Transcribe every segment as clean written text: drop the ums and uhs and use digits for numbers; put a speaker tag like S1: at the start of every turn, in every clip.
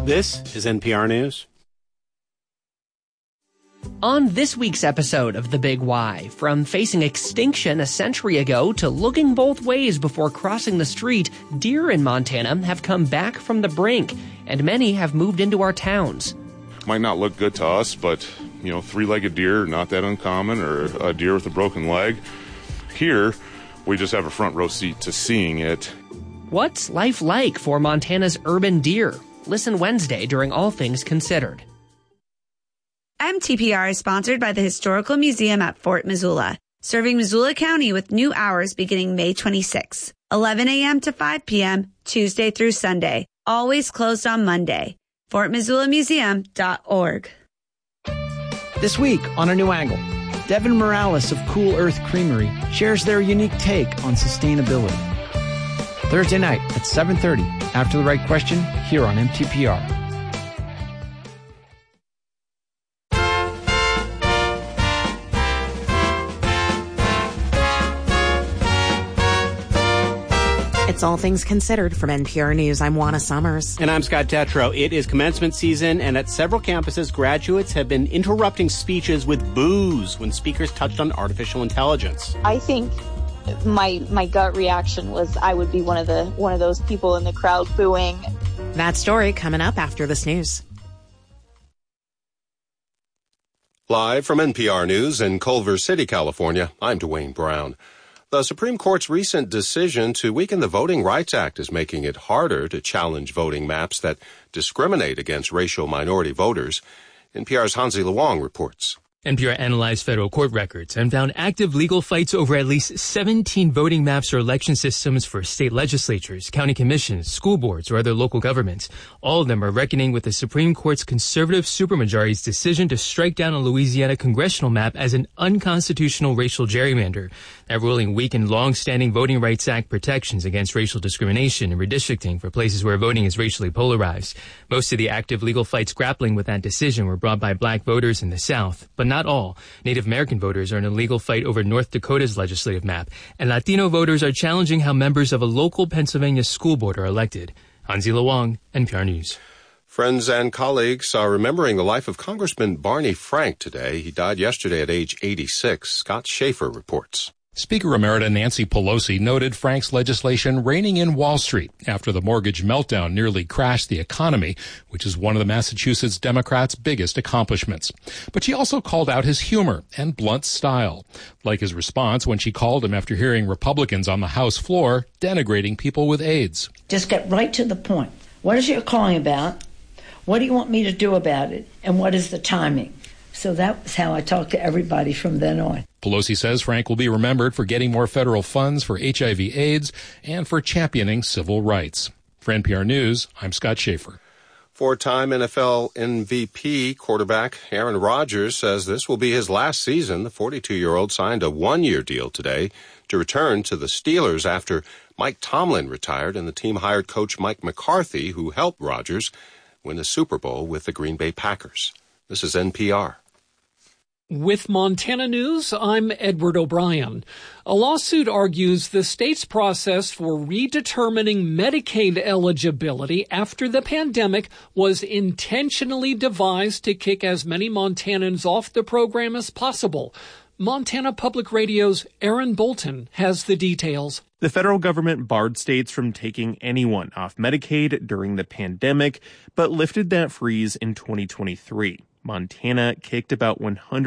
S1: This is NPR News.
S2: On this week's episode of The Big Why, from facing extinction a century ago to looking both ways before crossing the street, deer in Montana have come back from the brink, and many have moved into our towns.
S3: Might not look good to us, but, three-legged deer, not that uncommon, or a deer with a broken leg. Here, we just have a front row seat to seeing it.
S2: What's life like for Montana's urban deer? Listen Wednesday during All Things Considered.
S4: MTPR is sponsored by the Historical Museum at Fort Missoula, serving Missoula County with new hours beginning May 26, 11 a.m. to 5 p.m., Tuesday through Sunday, always closed on Monday. FortMissoulaMuseum.org.
S5: This week on A New Angle, Devin Morales of Cool Earth Creamery shares their unique take on sustainability. Thursday night at 7:30, after the right question, here on MTPR.
S6: It's All Things Considered from NPR News. I'm Juana Summers.
S1: And I'm Scott Tetro. It is commencement season, and at several campuses, graduates have been interrupting speeches with boos when speakers touched on artificial intelligence.
S7: I think my gut reaction was I would be one of those people in the crowd booing.
S6: That story coming up after this news.
S8: Live from NPR News in Culver City, California, I'm Dwayne Brown. The Supreme Court's recent decision to weaken the Voting Rights Act is making it harder to challenge voting maps that discriminate against racial minority voters. NPR's Hansi Luong reports.
S9: NPR analyzed federal court records and found active legal fights over at least 17 voting maps or election systems for state legislatures, county commissions, school boards, or other local governments. All of them are reckoning with the Supreme Court's conservative supermajority's decision to strike down a Louisiana congressional map as an unconstitutional racial gerrymander. That ruling weakened long-standing Voting Rights Act protections against racial discrimination and redistricting for places where voting is racially polarized. Most of the active legal fights grappling with that decision were brought by black voters in the South, but not all. Native American voters are in a legal fight over North Dakota's legislative map, and Latino voters are challenging how members of a local Pennsylvania school board are elected. Hansi Luong, NPR News.
S8: Friends and colleagues are remembering the life of Congressman Barney Frank today. He died yesterday at age 86. Scott Schaefer reports.
S10: Speaker Emerita Nancy Pelosi noted Frank's legislation reining in Wall Street after the mortgage meltdown nearly crashed the economy, which is one of the Massachusetts Democrats' biggest accomplishments. But she also called out his humor and blunt style, like his response when she called him after hearing Republicans on the House floor denigrating people with AIDS.
S11: Just get right to the point. What is your calling about? What do you want me to do about it? And what is the timing? So that was how I talked to everybody from then on.
S10: Pelosi says Frank will be remembered for getting more federal funds for HIV/AIDS and for championing civil rights. For NPR News, I'm Scott Schaefer.
S8: Four-time NFL MVP quarterback Aaron Rodgers says this will be his last season. The 42-year-old signed a one-year deal today to return to the Steelers after Mike Tomlin retired and the team hired coach Mike McCarthy, who helped Rodgers win the Super Bowl with the Green Bay Packers. This is NPR.
S12: With Montana News, I'm Edward O'Brien. A lawsuit argues the state's process for redetermining Medicaid eligibility after the pandemic was intentionally devised to kick as many Montanans off the program as possible. Montana Public Radio's Aaron Bolton has the details.
S13: The federal government barred states from taking anyone off Medicaid during the pandemic, but lifted that freeze in 2023. Montana kicked about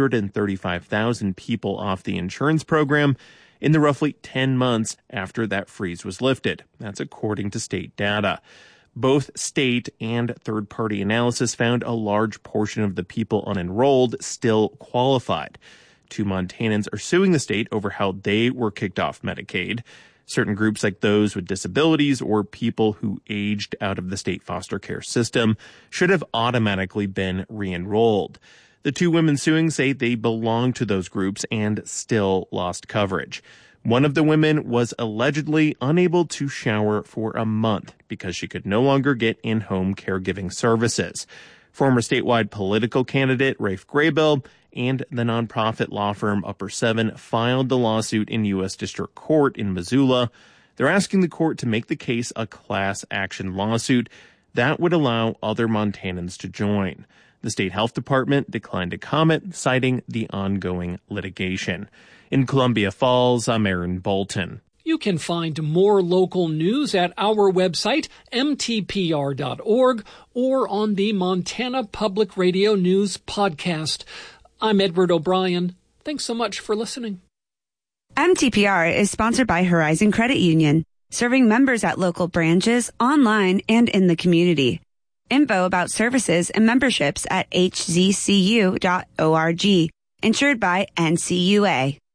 S13: 135,000 people off the insurance program in the roughly 10 months after that freeze was lifted. That's according to state data. Both state and third-party analysis found a large portion of the people unenrolled still qualified. 2 Montanans are suing the state over how they were kicked off Medicaid. Certain groups like those with disabilities or people who aged out of the state foster care system should have automatically been re-enrolled. The 2 women suing say they belong to those groups and still lost coverage. One of the women was allegedly unable to shower for a month because she could no longer get in-home caregiving services. Former statewide political candidate Rafe Graybill and the nonprofit law firm Upper 7 filed the lawsuit in U.S. District Court in Missoula. They're asking the court to make the case a class action lawsuit. That would allow other Montanans to join. The state health department declined to comment, citing the ongoing litigation. In Columbia Falls, I'm Aaron Bolton.
S12: You can find more local news at our website, mtpr.org, or on the Montana Public Radio News podcast. I'm Edward O'Brien. Thanks so much for listening.
S4: MTPR is sponsored by Horizon Credit Union, serving members at local branches, online, and in the community. Info about services and memberships at hzcu.org. Insured by NCUA.